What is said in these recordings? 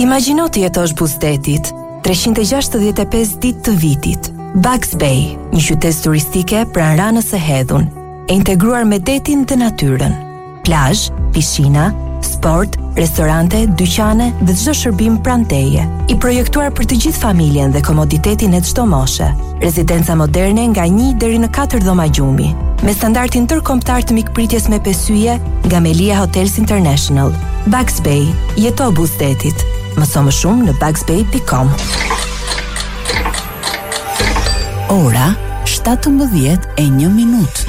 Imagjino të jetosh buzdetit, 365 ditë të vitit. Bugs Bay, një qytet turistike pranë Ranës së Hedhun, e integruar me detin dhe natyrën. Plazh, pishina, sport, restorante, dyqane dhe çdo shërbim pranë teje. I projektuar për të gjithë familjen dhe komoditetin e çdo moshe. Rezidenca moderne nga 1 deri në 4 dhoma gjumi, me standardin ndërkombëtar të mikpritjes me pesyje nga Melia Hotels International. Bugs Bay, jeto buzdetit. Mëso më shumë në bugsbay.com. Ora 17:01.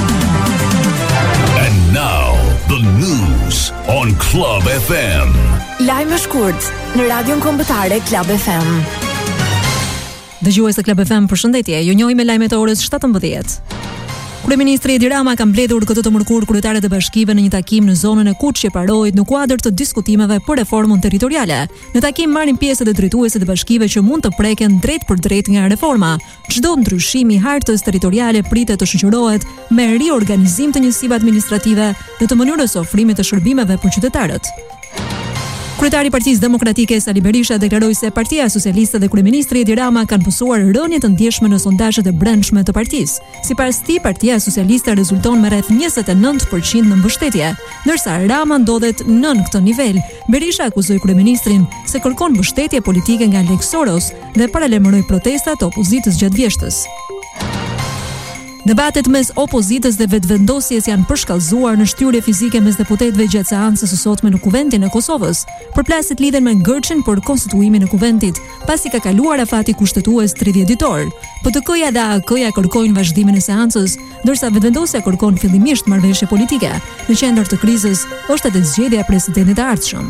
And now the news on Club FM. Lajme shkurt në Radion Kombëtare Club FM. Dëgjues të Club FM, përshëndetje. Ju njohim me lajmet e orës 17. Kryeministri Edi Rama ka mbledhur këtë të mërkurë kryetarët e bashkive në një takim në zonën e Kuç që parohet në kuadër të diskutimeve për reformën territoriale. Në takim marrin pjesë edhe drejtuesit e bashkive që mund të preken drejt për drejt nga reforma. Çdo ndryshim i hartës territoriale pritet të shoqërohet me riorganizim të njësive administrative dhe të mënyrës ofrimit të shërbimeve për qytetarët. Kryetari i Partisë Demokratike Sali Berisha deklaroi se Partia Socialiste dhe Kryeministri Edi Rama kanë pësuar rënje të ndjeshme në sondazhet e brendshme të partisë. Sipas tij, Partia Socialiste rezulton me rreth 29% në mbështetje, ndërsa Rama ndodhet nën këtë nivel. Berisha akuzoi kryeministrin se kërkon mbështetje politike nga Lek Soros dhe paralajmëroi protestat të opozitës gjatë vjeshtës. Debatet mes opozitës dhe vetëvendosjes janë përshkallëzuar në shtyrje fizike mes deputetëve gjatë seancës së sotme në Kuventin e Kosovës. Përplasjet lidhen me ngërçin për konstituimin e Kuventit, pasi ka kaluar afati kushtetues 30 ditor. PTK-ja dhe AK-ja kërkojnë vazhdimin e seancës, ndërsa vetëvendosja kërkon fillimisht marrëveshje politike. Në qendër të krizës është edhe zgjedhja e presidentit të ardhshëm.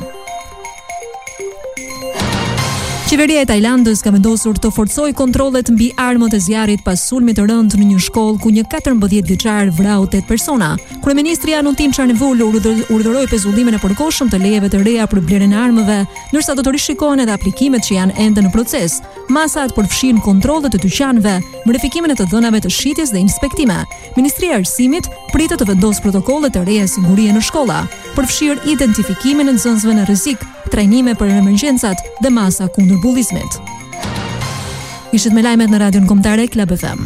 Qeveria e Tajlandës ka vendosur të forcojë kontrollet mbi armët e zjarrit pas sulmit të rënd në një shkollë ku një 14 vjeçar vrau 8 persona. Kryeministri Anutin Çarnevol urdhëroi pezullimin e përkohshëm të lejeve të reja për blerjen e armëve, ndërsa do të rishikohen edhe aplikimet që janë ende në proces. Masat përfshin kontrollet e dyqanëve, verifikimin e të dhënave të shitjes dhe inspektime. Ministria e Arsimit pritet të vendosë protokolle të reja sigurie në shkolla, përfshir identifikimin e nxënësve në rrezik, trajnime për emergjencat dhe masa kundër bullizmit. Ishit me lajmet në Radion Kombëtare Club FM.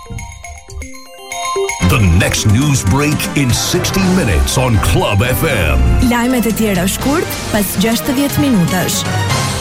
The next news break in 60 minutes on Club FM. Lajmet e tjera shkurt pas 60 minutash.